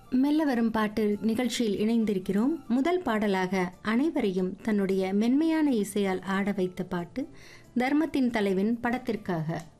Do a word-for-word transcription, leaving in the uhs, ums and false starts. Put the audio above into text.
மெல்ல வரும் பாட்டு நிகழ்ச்சியில் இணைந்திருக்கிறோம். முதல் பாடலாக அனைவரையும் தன்னுடைய மென்மையான இசையால் ஆட வைத்த பாட்டு தர்மத்தின் தலைவன் படத்திற்காக.